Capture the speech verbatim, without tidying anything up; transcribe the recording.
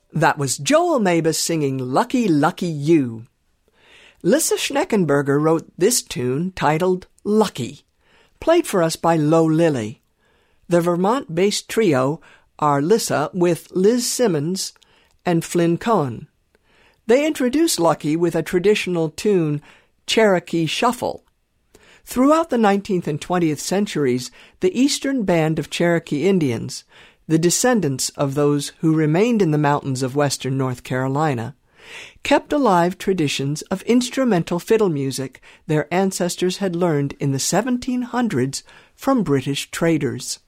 That was Joel Mabus singing Lucky, Lucky You. Lissa Schneckenberger wrote this tune titled Lucky, played for us by Lo Lily. The Vermont-based trio are Lissa with Liz Simmons and Flynn Cohen. They introduced Lucky with a traditional tune, Cherokee Shuffle. Throughout the nineteenth and twentieth centuries, the Eastern Band of Cherokee Indians, the descendants of those who remained in the mountains of western North Carolina, kept alive traditions of instrumental fiddle music their ancestors had learned in the seventeen hundreds from British traders.